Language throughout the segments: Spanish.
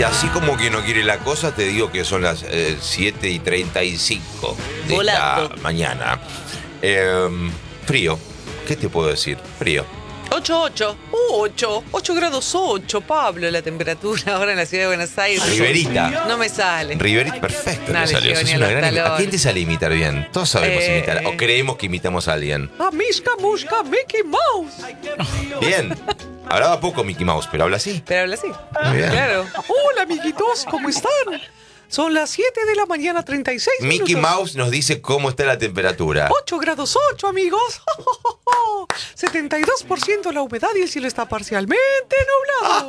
así como que no quiere la cosa, te digo que son las 7:35 de Volando. la mañana. Frío. ¿Qué te puedo decir? Frío. 8 grados 8, Pablo, la temperatura ahora en la ciudad de Buenos Aires. Riverita. No me sale. Riverita, perfecto. No, te le salió. llevo Sos ni a una los gran talones. ¿A quién te sale imitar bien? Todos sabemos imitar. O creemos que imitamos a alguien. A Mishka, Mushka, Mickey Mouse. Bien. Hablaba poco Mickey Mouse, pero habla así. Pero habla así. Muy bien. Claro. Hola, amiguitos, ¿cómo están? Son las 7 de la mañana, 36 Mickey minutos. Mouse nos dice cómo está la temperatura. 8 grados 8, amigos. 72% la humedad y el cielo está parcialmente nublado.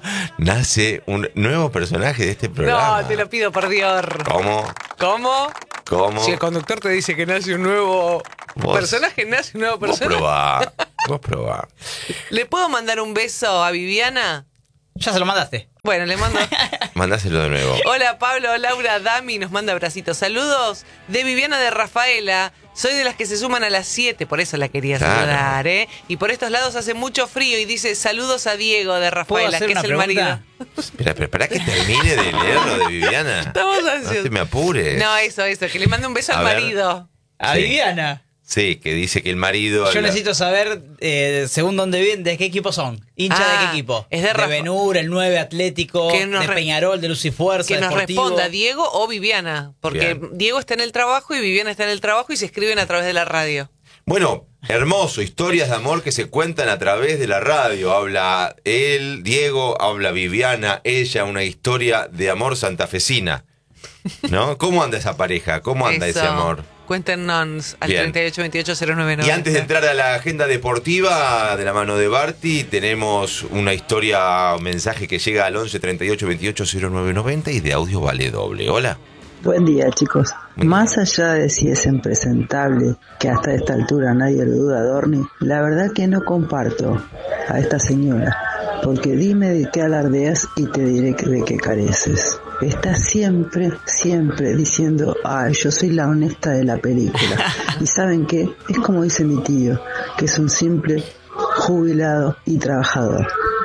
Nace un nuevo personaje de este programa. No, te lo pido por Dios. ¿Cómo? ¿Cómo? ¿Cómo? Si el conductor te dice que nace un nuevo Vos- personaje, nace un nuevo Vos personaje. probá. Vos probá. ¿Le puedo mandar un beso a Viviana? Ya se lo mandaste. Bueno, le mando. Mandáselo de nuevo. Hola Pablo, Laura, Dami nos manda abracitos. Saludos de Viviana de Rafaela. Soy de las que se suman a las 7, por eso la quería Claro. saludar, ¿eh? Y por estos lados hace mucho frío y dice saludos a Diego de Rafaela, hacer que es una el marido. pregunta? Espera, espera que termine de leerlo de Viviana. Estamos No ansiosos. te me apures. No, eso, que le mande un beso A al ver. marido. A Sí. Viviana. Sí, que dice que el marido... Yo necesito saber, según dónde viven, de qué equipo son. ¿Hincha de qué equipo? es de Rafa- Benur, el 9 Atlético, Que nos de re- Peñarol, de Lucifuerza, Que nos Deportivo. responda Diego o Viviana, porque Bien. Diego está en el trabajo y Viviana está en el trabajo y se escriben a través de la radio. Bueno, hermoso, historias de amor que se cuentan a través de la radio. Habla él, Diego, habla Viviana, ella, una historia de amor santafesina. ¿No? ¿Cómo anda esa pareja? ¿Cómo anda Eso. ese amor? Cuéntenos al Bien. 38280990. Y antes de entrar a la agenda deportiva de la mano de Barty, tenemos una historia, un mensaje que llega al 11 38 28 0990 y de audio vale doble. Hola. Buen día, chicos. Buen día. Más allá de si es impresentable, que hasta esta altura nadie lo duda, Dorni, la verdad que no comparto a esta señora, porque dime de qué alardeas y te diré de qué careces. Está siempre diciendo, ay, yo soy la honesta de la película. ¿Y saben qué? Es como dice mi tío, que es un simple jubilado y trabajador.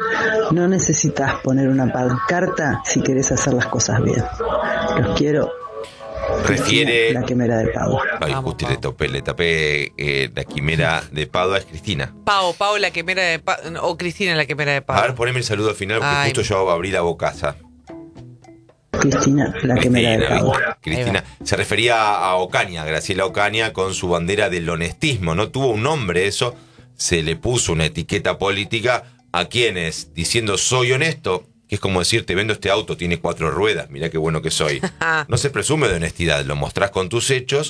No necesitas poner una pancarta si querés hacer las cosas bien. Los quiero. Refiere... La quimera de Pau. Ay, Vamos, justo Pau. le tapé la quimera de Padua, es Cristina. Pau la quemera de o Cristina la quemera de Pau. A ver, poneme el saludo al final, porque Ay. justo yo abrí la bocaza. Cristina, la quimera de Pau. Cristina se refería a Ocaña, Graciela Ocaña, con su bandera del honestismo. No tuvo un nombre eso, se le puso una etiqueta política a quienes, diciendo soy honesto, que es como decir, te vendo este auto, tiene 4 ruedas, mirá qué bueno que soy. No se presume de honestidad, lo mostrás con tus hechos,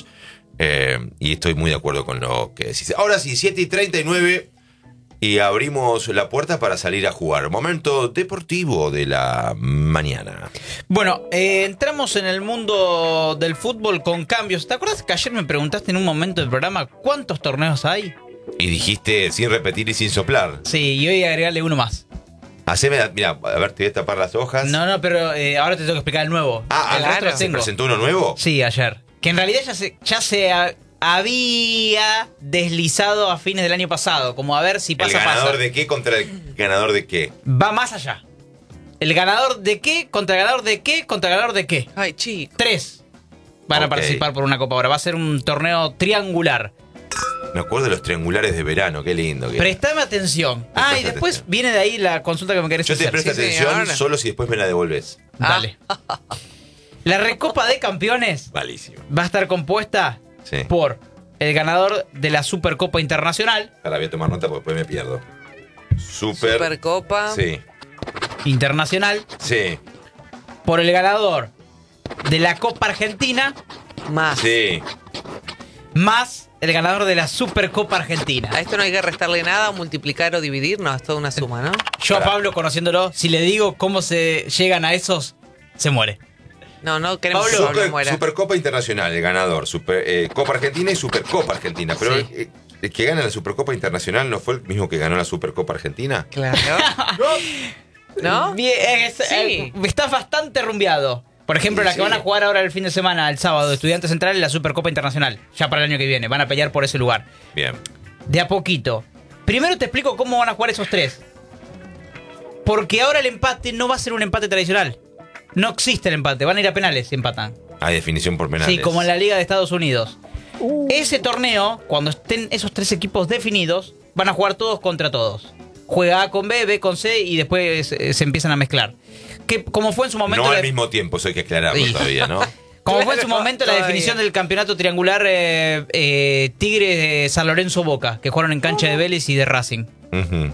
y estoy muy de acuerdo con lo que decís. Ahora sí, 7:39 y abrimos la puerta para salir a jugar. Momento deportivo de la mañana. Bueno, entramos en el mundo del fútbol con cambios. ¿Te acuerdas que ayer me preguntaste en un momento del programa cuántos torneos hay? Y dijiste sin repetir y sin soplar. Sí, y hoy agregarle uno más. Haceme, mira, a ver, te voy a tapar las hojas. No, pero ahora te tengo que explicar el nuevo. Ah, el ¿al resto lo ¿se tengo. presentó uno nuevo? Sí, ayer. Que en realidad ya se había deslizado a fines del año pasado. Como a ver si ¿El pasa ganador de qué contra el ganador de qué? Va más allá. ¿El ganador de qué contra el ganador de qué contra el ganador de qué? Ay, chico. 3 van a Ok. participar por una Copa ahora. Va a ser un torneo triangular. Me acuerdo de los triangulares de verano, qué lindo. Que... Prestame atención. Ah, y Presta después atención. viene de ahí la consulta que me querés Yo te hacer. presto Sí, atención ahora. solo si después me la devolves. Dale. La Recopa de Campeones Malísimo. va a estar compuesta Sí. por el ganador de la Supercopa Internacional. Ahora voy a tomar nota porque después me pierdo. Supercopa. Sí, Internacional. sí, Por el ganador de la Copa Argentina. Más. sí. Más el ganador de la Supercopa Argentina. A esto no hay que restarle nada, o multiplicar o dividir, no, es toda una suma, ¿no? Yo a Pará. Pablo, conociéndolo, si le digo cómo se llegan a esos, se muere. No queremos que Pablo, Pablo muera. Supercopa Internacional, el ganador. Copa Argentina y Supercopa Argentina. Pero Sí. el que gana la Supercopa Internacional no fue el mismo que ganó la Supercopa Argentina. Claro. ¿No? Bien, Sí. estás bastante rumbeado. Por ejemplo, Sí, la que sí. van a jugar ahora el fin de semana, el sábado, Estudiantes Central en la Supercopa Internacional. Ya para el año que viene. Van a pelear por ese lugar. Bien. De a poquito. Primero te explico cómo van a jugar esos 3. Porque ahora el empate no va a ser un empate tradicional. No existe el empate, van a ir a penales si empatan. Hay definición por penales. Sí, como en la Liga de Estados Unidos. Ese torneo, cuando estén esos 3 equipos definidos, van a jugar todos contra todos. Juega A con B, B con C y después se empiezan a mezclar. Que como fue en su momento... No al mismo tiempo, eso hay que aclararlo Sí. todavía, ¿no? Como fue en su momento la Todavía. definición del campeonato triangular Tigres de San Lorenzo Boca, que jugaron en cancha de Vélez y de Racing. Ujú.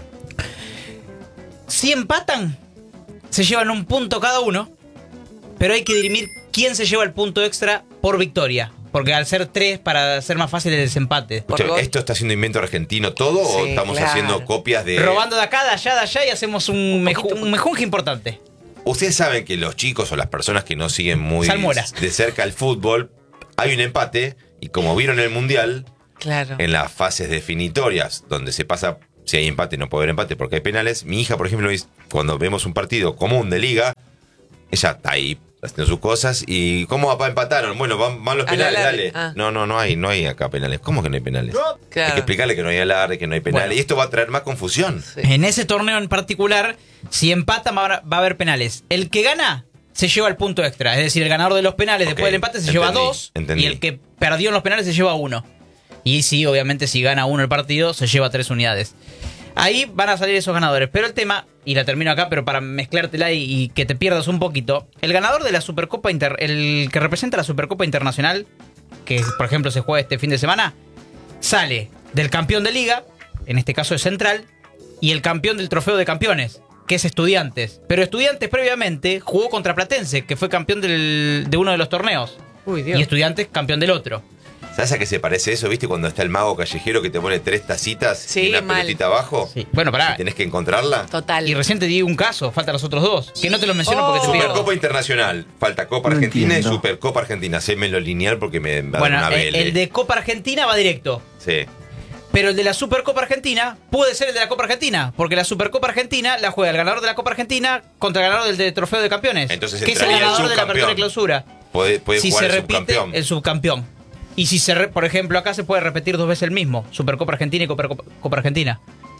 Si empatan, se llevan un punto cada uno, pero hay que dirimir quién se lleva el punto extra por victoria. Porque al ser 3, para ser más fácil el desempate. Por Che, gol. ¿esto está siendo invento argentino todo o Sí, estamos claro. haciendo copias de...? Robando de acá, de allá y hacemos un mejunje importante. Ustedes saben que los chicos o las personas que no siguen muy Salmuera. de cerca el fútbol, hay un empate y como vieron en el Mundial, Claro. en las fases definitorias, donde se pasa, si hay empate no puede haber empate porque hay penales, mi hija, por ejemplo, cuando vemos un partido común de liga, ella está ahí haciendo sus cosas y ¿cómo papá empataron? Bueno, van los A la penales, larga. dale. Ah. No hay acá penales. ¿Cómo que no hay penales? Claro. Hay que explicarle que no hay alarde, que no hay penales. Bueno. Y esto va a traer más confusión. Sí. En ese torneo en particular, si empatan va a haber penales. El que gana se lleva el punto extra. Es decir, el ganador de los penales Ok, después del empate se lleva entendí, 2 entendí. y el que perdió en los penales se lleva 1. Y sí, obviamente, si gana uno el partido, se lleva 3 unidades. Ahí van a salir esos ganadores. Pero el tema, y la termino acá, pero para mezclártela y que te pierdas un poquito, el ganador de la Supercopa el que representa la Supercopa Internacional, que por ejemplo se juega este fin de semana, sale del campeón de liga, en este caso es Central, y el campeón del trofeo de campeones, que es Estudiantes. Pero Estudiantes previamente jugó contra Platense, que fue campeón de uno de los torneos. Uy, Dios. Y Estudiantes campeón del otro. ¿Sabes a qué se parece eso? ¿Viste cuando está el mago callejero que te pone 3 tacitas Sí, y una mal. pelotita abajo? Sí. Bueno, pará. Y tenés que encontrarla. Total. Y recién te di un caso, faltan los otros 2. Que no te los menciono porque te pido. Supercopa Internacional. Falta Copa No Argentina entiendo. y Supercopa Argentina. Hacémelo lineal porque me va a Bueno, dar una vele. el de Copa Argentina va directo. Sí. Pero el de la Supercopa Argentina puede ser el de la Copa Argentina. Porque la Supercopa Argentina la juega el ganador de la Copa Argentina contra el ganador del trofeo de campeones. Entonces que es el entraría el ganador de la apertura y subcampeón. clausura. Puede Si jugar se el repite, subcampeón. el subcampeón. Y si por ejemplo, acá se puede repetir 2 veces el mismo. Supercopa Argentina y Copa Argentina.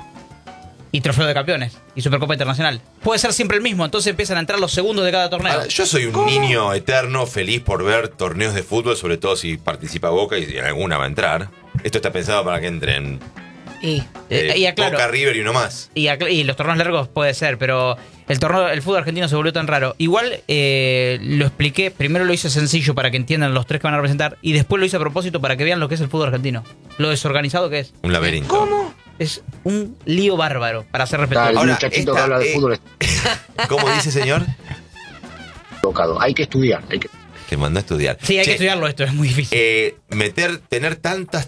Y trofeo de campeones. Y Supercopa Internacional. Puede ser siempre el mismo. Entonces empiezan a entrar los segundos de cada torneo. Ahora, yo soy un niño eterno, feliz por ver torneos de fútbol, sobre todo si participa Boca y en alguna va a entrar. Esto está pensado para que entren Y Y aclaro. Boca, River y uno más. Y los torneos largos puede ser, pero el fútbol argentino se volvió tan raro. Igual lo expliqué, primero lo hice sencillo para que entiendan los 3 que van a representar, y después lo hice a propósito para que vean lo que es el fútbol argentino. Lo desorganizado que es. Un laberinto. ¿Cómo? Es un lío bárbaro para ser Está el respetuoso. Ahora, muchachito esta, que habla de fútbol ¿Cómo dice, señor? equivocado. Hay que estudiar. Te mandó a estudiar. Sí, hay Che, que estudiarlo esto, es muy difícil. tener tantas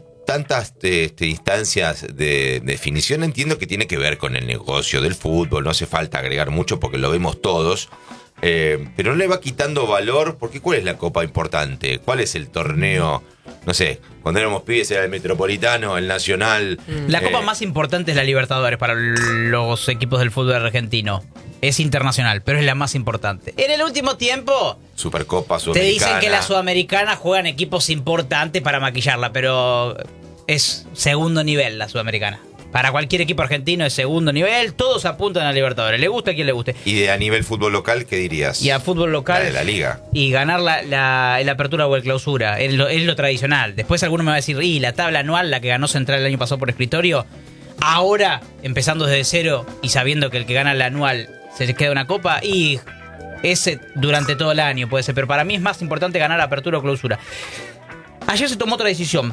instancias de definición, entiendo que tiene que ver con el negocio del fútbol, no hace falta agregar mucho porque lo vemos todos, pero no le va quitando valor, porque ¿cuál es la copa importante? ¿Cuál es el torneo? No sé, cuando éramos pibes era el Metropolitano, el Nacional. La copa más importante es la Libertadores para los equipos del fútbol argentino. Es internacional, pero es la más importante. En el último tiempo, Supercopa te Sudamericana. dicen que la Sudamericana juegan equipos importantes para maquillarla, pero es segundo nivel la Sudamericana. Para cualquier equipo argentino es segundo nivel, todos apuntan a Libertadores, le gusta a quien le guste. Y a nivel fútbol local, ¿qué dirías? Y a fútbol local. La de la liga. Y ganar la apertura o el clausura, es lo tradicional. Después alguno me va a decir, y la tabla anual, la que ganó Central el año pasado por escritorio, ahora, empezando desde cero y sabiendo que el que gana la anual se le queda una copa, y ese durante todo el año puede ser, pero para mí es más importante ganar apertura o clausura. Ayer se tomó otra decisión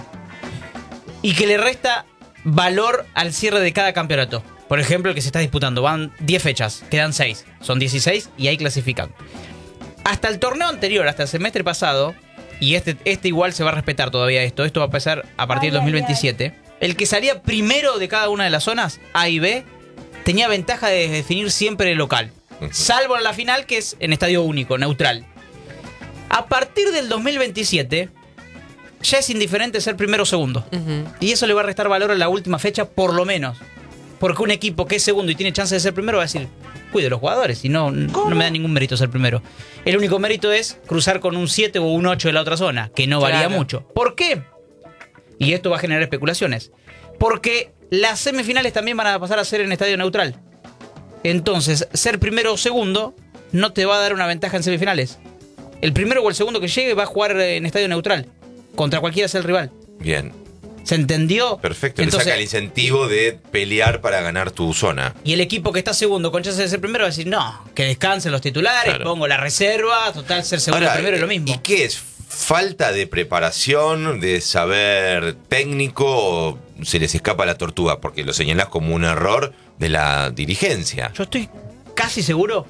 y que le resta valor al cierre de cada campeonato. Por ejemplo, el que se está disputando, van 10 fechas, quedan 6, son 16 y ahí clasifican. Hasta el torneo anterior, hasta el semestre pasado, y este igual se va a respetar todavía esto va a empezar a partir del 2027, el que salía primero de cada una de las zonas, A y B, tenía ventaja de definir siempre el local. Salvo en la final, que es en estadio único, neutral. A partir del 2027, ya es indiferente ser primero o segundo. Y eso le va a restar valor a la última fecha, por lo menos. Porque un equipo que es segundo y tiene chance de ser primero va a decir, cuide los jugadores, y no me da ningún mérito ser primero. El único mérito es cruzar con un 7 o un 8 de la otra zona, que no varía Claro. mucho. ¿Por qué? Y esto va a generar especulaciones. Porque las semifinales también van a pasar a ser en estadio neutral. Entonces, ser primero o segundo no te va a dar una ventaja en semifinales. El primero o el segundo que llegue va a jugar en estadio neutral. Contra cualquiera sea el rival. Bien. ¿Se entendió? Perfecto. Entonces, le saca el incentivo de pelear para ganar tu zona. y el equipo que está segundo con chance de ser primero va a decir, no, que descansen los titulares, Claro. pongo la reserva, total, ser segundo Ahora, primero es lo mismo. ¿Y qué es? ¿Falta de preparación, de saber técnico o se les escapa la tortuga? Porque lo señalás como un error de la dirigencia. Yo estoy casi seguro,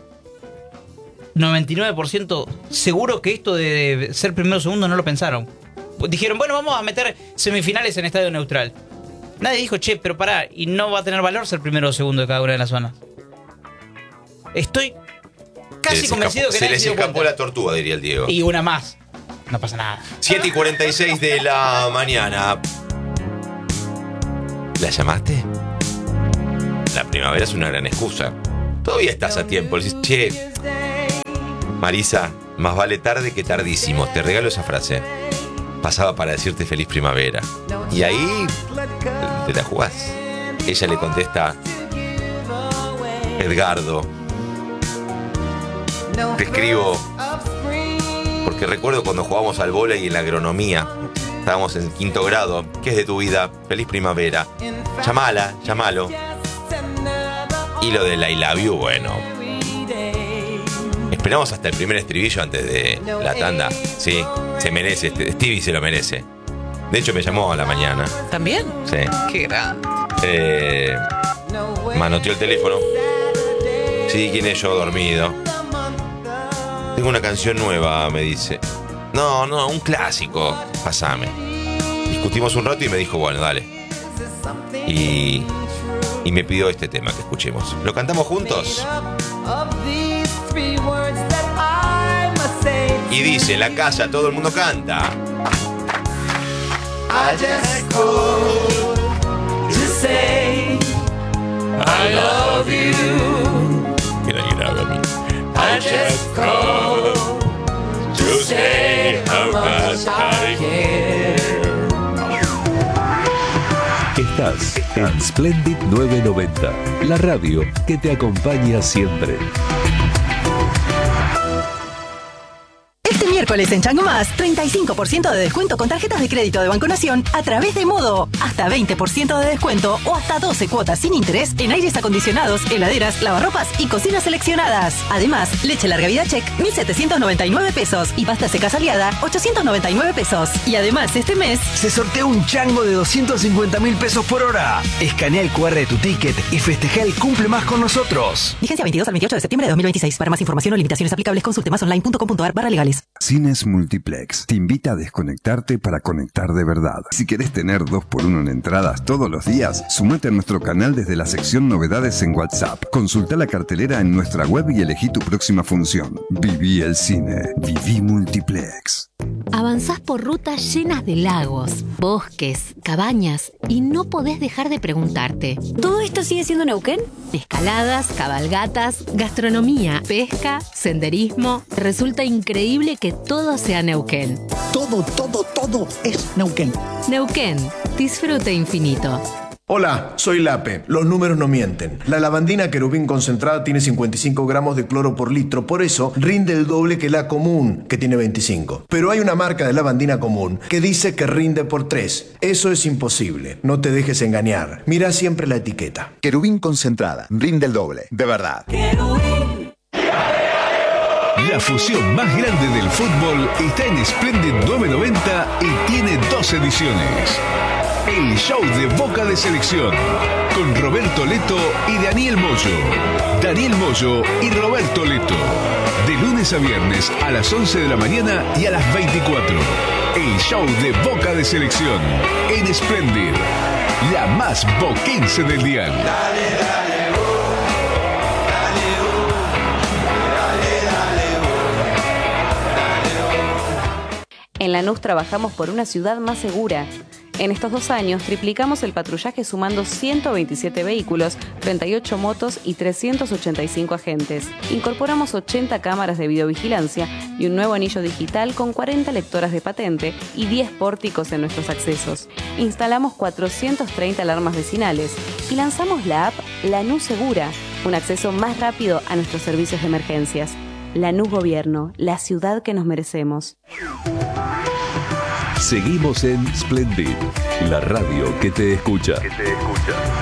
99% seguro que esto de ser primero o segundo no lo pensaron. Dijeron, bueno, vamos a meter semifinales en estadio neutral. Nadie dijo, che, pero pará, y no va a tener valor ser primero o segundo de cada una de las zonas. Estoy casi convencido que se nadie les se dio escapó cuenta. la tortuga, diría el Diego. Y una más. No pasa nada. 7:46 de la mañana. ¿La llamaste? La primavera es una gran excusa. Todavía estás a tiempo. Le dices, che, Marisa, más vale tarde que tardísimo. Te regalo esa frase. Pasaba para decirte feliz primavera. Y ahí te la jugás. Ella le contesta, Edgardo, te escribo porque recuerdo cuando jugábamos al vóley en la agronomía. Estábamos en 5º grado. ¿Qué es de tu vida? Feliz primavera. Llamalo. Y lo del I love you, bueno. Esperamos hasta el primer estribillo antes de la tanda. Sí, se merece. Stevie se lo merece. De hecho, me llamó a la mañana. ¿También? Sí. Qué grande. Manoteó el teléfono. Sí, ¿quién es? Yo dormido. Tengo una canción nueva, me dice. No, un clásico. Pasame. Discutimos un rato y me dijo, bueno, dale. Y me pidió este tema que escuchemos. ¿Lo cantamos juntos? Y dice, en la casa todo el mundo canta. I just called to say I love you. Que nadie grave a mí. I just called to say how much I care. Estás en Splendid 990, la radio que te acompaña siempre. Este miércoles en Chango Más, 35% de descuento con tarjetas de crédito de Banco Nación a través de Modo. Hasta 20% de descuento o hasta 12 cuotas sin interés en aires acondicionados, heladeras, lavarropas y cocinas seleccionadas. Además, leche larga vida check, 1.799 pesos y pasta seca aliada, 899 pesos. Y además, este mes se sortea un chango de 250.000 pesos por hora. Escanea el QR de tu ticket y festeja el cumple más con nosotros. Vigencia 22 al 28 de septiembre de 2026. Para más información o limitaciones aplicables, consulte másonline.com.ar/legales. Cines Multiplex te invita a desconectarte para conectar de verdad. Si querés tener 2x1 en entradas todos los días, sumate a nuestro canal desde la sección novedades en WhatsApp. Consulta la cartelera en nuestra web y elegí tu próxima función. Viví el cine. Viví Multiplex. Avanzás por rutas llenas de lagos, bosques, cabañas y no podés dejar de preguntarte, ¿todo esto sigue siendo Neuquén? Escaladas, cabalgatas, gastronomía, pesca, senderismo. Resulta increíble que todo sea Neuquén. Todo es Neuquén. Neuquén, disfrute infinito. Hola, soy Lape. Los números no mienten. La lavandina Querubín concentrada tiene 55 gramos de cloro por litro, por eso rinde el doble que la común, que tiene 25. Pero hay una marca de lavandina común que dice que rinde por 3. Eso es imposible. No te dejes engañar. Mira siempre la etiqueta. Querubín concentrada, rinde el doble, de verdad. La fusión más grande del fútbol está en Splendid 990 y tiene 2 ediciones. El show de Boca de Selección, con Roberto Leto y Daniel Moyo. Daniel Moyo y Roberto Leto. De lunes a viernes a las 11 de la mañana y a las 24. El show de Boca de Selección, en Splendid, la más boquense del dial. En Lanús trabajamos por una ciudad más segura. En estos 2 años triplicamos el patrullaje sumando 127 vehículos, 38 motos y 385 agentes. Incorporamos 80 cámaras de videovigilancia y un nuevo anillo digital con 40 lectoras de patente y 10 pórticos en nuestros accesos. Instalamos 430 alarmas vecinales y lanzamos la app Lanús Segura, un acceso más rápido a nuestros servicios de emergencias. Lanús Gobierno, la ciudad que nos merecemos. Seguimos en Splendid, la radio que te escucha.